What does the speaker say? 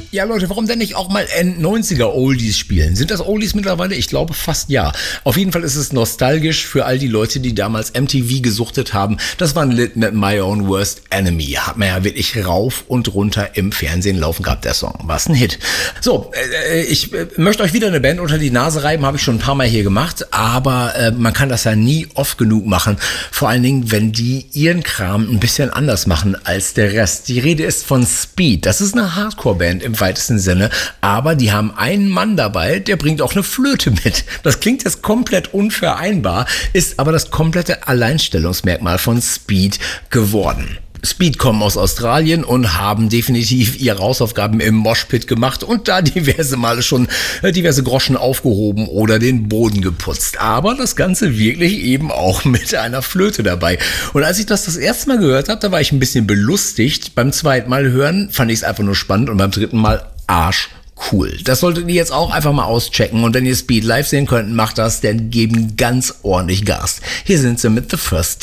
Ja, Leute, warum denn nicht auch mal End-90er-Oldies spielen? Sind das Oldies mittlerweile? Ich glaube fast ja. Auf jeden Fall ist es nostalgisch für all die Leute, die damals MTV gesuchtet haben. Das war ein Lied mit My Own Worst Enemy. Hat man ja wirklich rauf und runter im Fernsehen laufen gehabt, der Song. Was ein Hit. So, ich möchte euch wieder eine Band unter die Nase reiben, habe ich schon ein paar Mal hier gemacht, aber man kann das ja nie oft genug machen. Vor allen Dingen, wenn die ihren Kram ein bisschen anders machen als der Rest. Die Rede ist von Speed. Das ist eine Hardcore-Band im weitesten Sinne, aber die haben einen Mann dabei, der bringt auch eine Flöte mit. Das klingt jetzt komplett unvereinbar, ist aber das komplette Alleinstellungsmerkmal von Speed geworden. Speed kommen aus Australien und haben definitiv ihre Hausaufgaben im Moshpit gemacht und da diverse Male schon diverse Groschen aufgehoben oder den Boden geputzt. Aber das Ganze wirklich eben auch mit einer Flöte dabei. Und als ich das erste Mal gehört habe, da war ich ein bisschen belustigt. Beim zweiten Mal hören fand ich es einfach nur spannend und beim dritten Mal arschcool. Das solltet ihr jetzt auch einfach mal auschecken und wenn ihr Speed live sehen könnt, macht das, denn geben ganz ordentlich Gas. Hier sind sie mit The First